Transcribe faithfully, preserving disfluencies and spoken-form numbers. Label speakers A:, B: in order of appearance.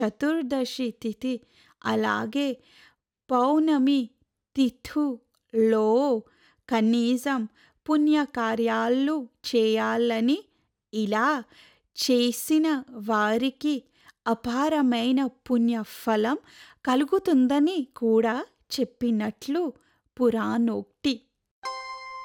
A: చతుర్దశి తిథి అలాగే పౌర్ణమి తిథులో కనీసం పుణ్యకార్యాలు చేయాలని, ఇలా చేసిన వారికి అపారమైన పుణ్యఫలం కలుగుతుందని కూడా చెప్పినట్లు పురాణోక్తి.